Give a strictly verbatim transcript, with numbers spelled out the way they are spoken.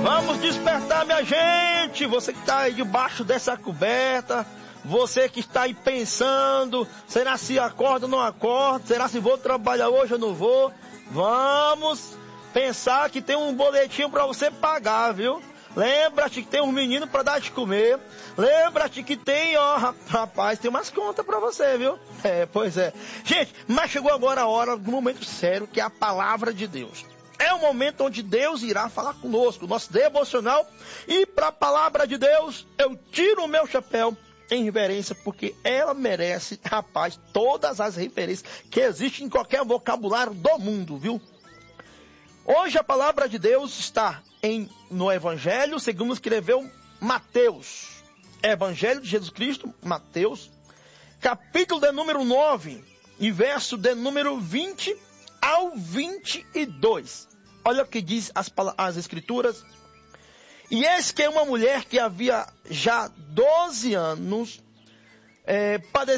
Vamos despertar, minha gente. Você que está aí debaixo dessa coberta, você que está aí pensando, será se acorda ou não acorda? Será se vou trabalhar hoje ou não vou? Vamos pensar que tem um boletim para você pagar, viu? Lembra-te que tem um menino para dar de comer. Lembra-te que tem, ó, rapaz, tem umas contas para você, viu? É, pois é. Gente, mas chegou agora a hora do momento sério, que é a palavra de Deus. É o momento onde Deus irá falar conosco, nosso devocional. E para a palavra de Deus, eu tiro o meu chapéu em reverência, porque ela merece, rapaz, todas as referências que existem em qualquer vocabulário do mundo, viu? Hoje a palavra de Deus está em, no Evangelho, segundo escreveu Mateus. Evangelho de Jesus Cristo, Mateus, capítulo de número nove, e verso de número vinte ao vinte e dois. Olha o que diz as, as escrituras. E eis que uma mulher que havia já doze anos, é, padeceu